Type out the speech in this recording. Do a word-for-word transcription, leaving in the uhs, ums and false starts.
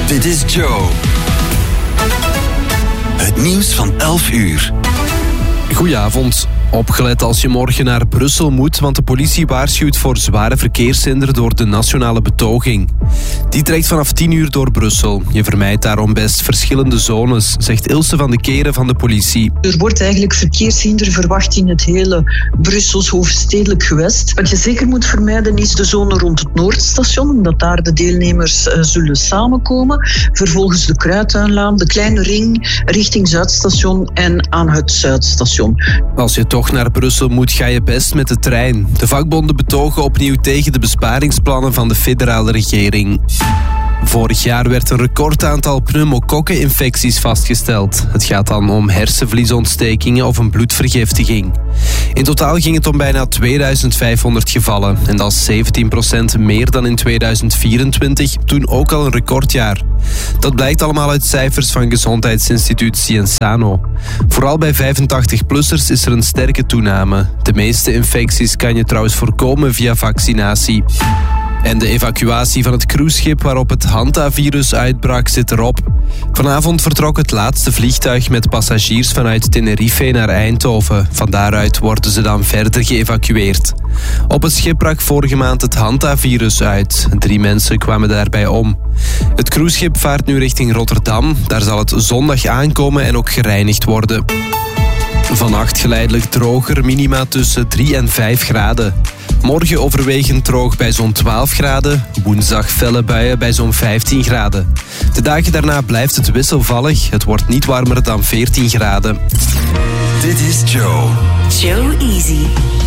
Dit is Joe. Het nieuws van elf uur. Goedenavond. Opgelet als je morgen naar Brussel moet, want de politie waarschuwt voor zware verkeershinder door de nationale betoging. Die trekt vanaf tien uur door Brussel. Je vermijdt daarom best verschillende zones, zegt Ilse van de Keren van de politie. Er wordt eigenlijk verkeershinder verwacht in het hele Brussels hoofdstedelijk gewest. Wat je zeker moet vermijden is de zone rond het Noordstation, omdat daar de deelnemers uh, zullen samenkomen. Vervolgens de Kruituinlaan, de Kleine Ring, richting Zuidstation en aan het Zuidstation. Als je toch naar Brussel moet, ga je best met de trein. De vakbonden betogen opnieuw tegen de besparingsplannen van de federale regering. Vorig jaar werd een recordaantal pneumokokkeninfecties vastgesteld. Het gaat dan om hersenvliesontstekingen of een bloedvergiftiging. In totaal ging het om bijna tweeduizend vijfhonderd gevallen. En dat is zeventien procent meer dan in tweeduizend vierentwintig, toen ook al een recordjaar. Dat blijkt allemaal uit cijfers van gezondheidsinstituut Cienzano. Vooral bij vijfentachtig-plussers is er een sterke toename. De meeste infecties kan je trouwens voorkomen via vaccinatie. En de evacuatie van het cruiseschip waarop het hantavirus uitbrak zit erop. Vanavond vertrok het laatste vliegtuig met passagiers vanuit Tenerife naar Eindhoven. Van daaruit worden ze dan verder geëvacueerd. Op het schip brak vorige maand het hantavirus uit. Drie mensen kwamen daarbij om. Het cruiseschip vaart nu richting Rotterdam. Daar zal het zondag aankomen en ook gereinigd worden. Vannacht geleidelijk droger, minima tussen drie en vijf graden. Morgen overwegend droog bij zo'n twaalf graden. Woensdag felle buien bij zo'n vijftien graden. De dagen daarna blijft het wisselvallig. Het wordt niet warmer dan veertien graden. Dit is Joe. Joe Easy.